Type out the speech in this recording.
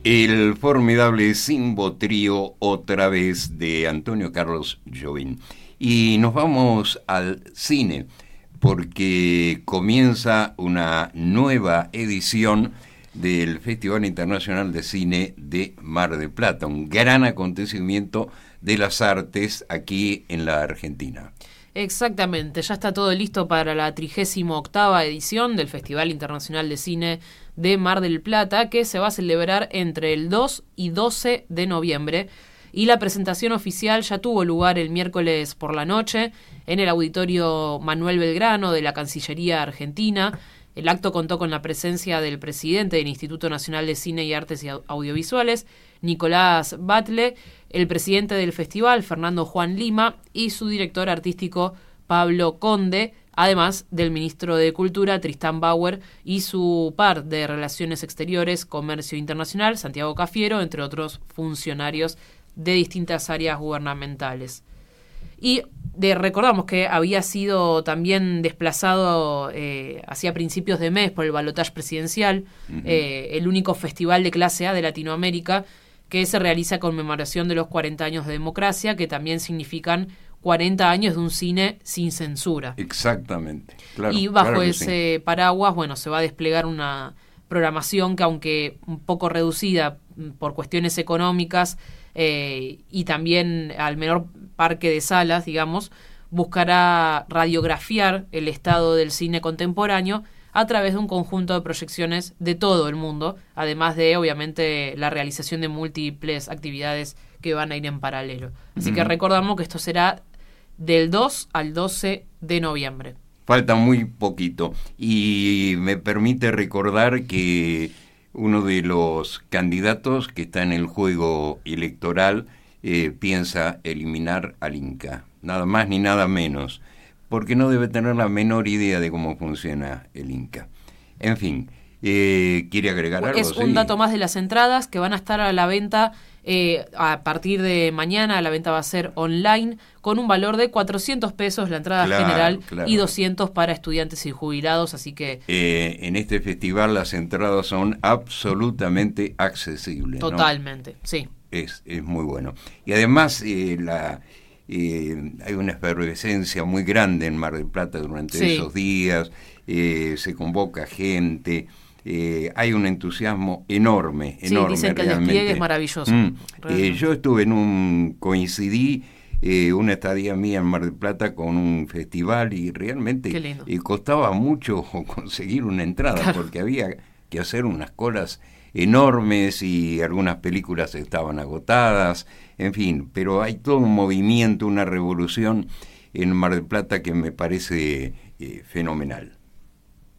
El formidable Simbo Trío, otra vez, de Antonio Carlos Jobim. Y nos vamos al cine, porque comienza una nueva edición del Festival Internacional de Cine de Mar del Plata, un gran acontecimiento de las artes aquí en la Argentina. Exactamente, ya está todo listo para la 38ª edición del Festival Internacional de Cine de Mar del Plata, que se va a celebrar entre el 2 y 12 de noviembre. Y la presentación oficial ya tuvo lugar el miércoles por la noche en el Auditorio Manuel Belgrano de la Cancillería Argentina. El acto contó con la presencia del presidente del Instituto Nacional de Cine y Artes Audiovisuales, Nicolás Batlle, el presidente del festival, Fernando Juan Lima, y su director artístico, Pablo Conde, además del ministro de Cultura, Tristán Bauer, y su par de Relaciones Exteriores, Comercio Internacional, Santiago Cafiero, entre otros funcionarios de distintas áreas gubernamentales. Y recordamos que había sido también desplazado hacia principios de mes por el balotaje presidencial, el único festival de clase A de Latinoamérica que se realiza a conmemoración de los 40 años de democracia, que también significan 40 años de un cine sin censura. Exactamente. Claro, y bajo claro ese paraguas, se va a desplegar una programación que, aunque un poco reducida por cuestiones económicas y también al menor parque de salas, digamos, buscará radiografiar el estado del cine contemporáneo a través de un conjunto de proyecciones de todo el mundo, además de, obviamente, la realización de múltiples actividades que van a ir en paralelo. Así que recordamos que esto será del 2 al 12 de noviembre. Falta muy poquito. Y me permite recordar que uno de los candidatos que está en el juego electoral piensa eliminar al Inca. Nada más ni nada menos. Porque no debe tener la menor idea de cómo funciona el Inca. En fin, ¿quiere agregar algo? Es un dato más de las entradas que van a estar a la venta a partir de mañana. La venta va a ser online con un valor de 400 pesos la entrada general y 200 para estudiantes y jubilados, así que... en este festival las entradas son absolutamente accesibles. Totalmente, ¿no? Sí. Es muy bueno. Y además hay una efervescencia muy grande en Mar del Plata durante esos días, se convoca gente, hay un entusiasmo enorme. Dicen que realmente el despliegue es maravilloso. Yo coincidí una estadía mía en Mar del Plata con un festival y realmente costaba mucho conseguir una entrada, porque había que hacer unas colas enormes y algunas películas estaban agotadas, en fin, pero hay todo un movimiento, una revolución en Mar del Plata que me parece fenomenal.